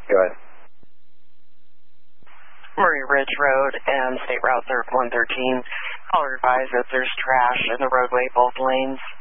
Go ahead. Murray Ridge Road and State Route 113. Caller advised that there's trash in the roadway, both lanes.